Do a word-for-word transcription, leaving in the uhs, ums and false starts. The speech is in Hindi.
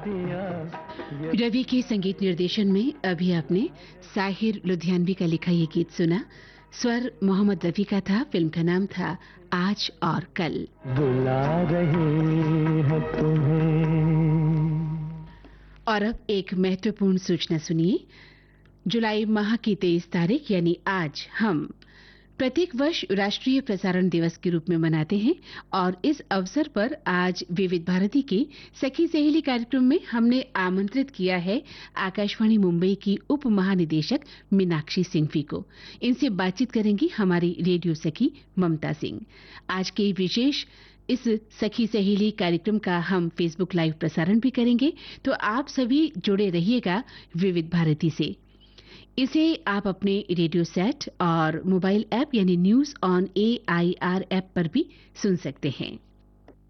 रवि के संगीत निर्देशन में अभी आपने साहिर लुधियानवी का लिखा ये गीत सुना। स्वर मोहम्मद रफी का था। फिल्म का नाम था आज और कल। बुला रही है तुम्हें। और अब एक महत्वपूर्ण सूचना सुनिए। जुलाई माह की तेईस तारीख यानी आज हम प्रत्येक वर्ष राष्ट्रीय प्रसारण दिवस के रूप में मनाते हैं और इस अवसर पर आज विविध भारती के सखी सहेली कार्यक्रम में हमने आमंत्रित किया है आकाशवाणी मुंबई की उप महानिदेशक मीनाक्षी सिंघवी को। इनसे बातचीत करेंगी हमारी रेडियो सखी ममता सिंह। आज के विशेष इस सखी सहेली कार्यक्रम का हम फेसबुक लाइव प्रसारण भी करेंगे, तो आप सभी जुड़े रहिएगा विविध भारती से। इसे आप अपने रेडियो सेट और मोबाइल ऐप यानी news on A I R app पर भी सुन सकते हैं।